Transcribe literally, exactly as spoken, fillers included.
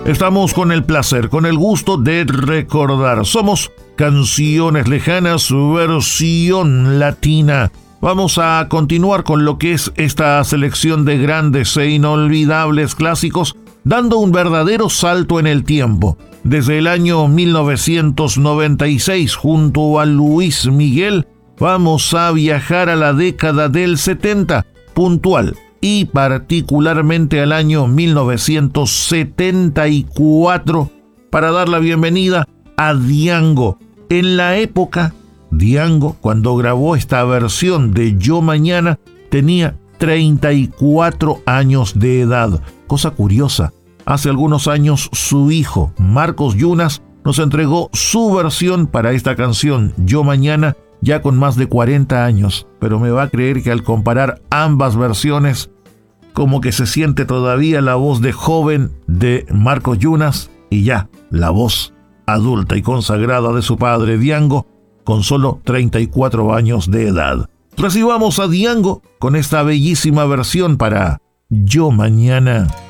Estamos con el placer, con el gusto de recordar. Somos Canciones Lejanas, versión latina. Vamos a continuar con lo que es esta selección de grandes e inolvidables clásicos, dando un verdadero salto en el tiempo. Desde el año mil novecientos noventa y seis, junto a Luis Miguel, vamos a viajar a la década del setenta, puntual y particularmente al año mil novecientos setenta y cuatro, para dar la bienvenida a Diango. En la época, Diango, cuando grabó esta versión de Yo Mañana, tenía treinta y cuatro años de edad. Cosa curiosa, hace algunos años su hijo, Marcos Yunas, nos entregó su versión para esta canción, Yo Mañana, ya con más de cuarenta años, pero me va a creer que al comparar ambas versiones, como que se siente todavía la voz de joven de Marcos Yunas y ya la voz adulta y consagrada de su padre Diango, con solo treinta y cuatro años de edad. Recibamos a Diango con esta bellísima versión para Yo Mañana.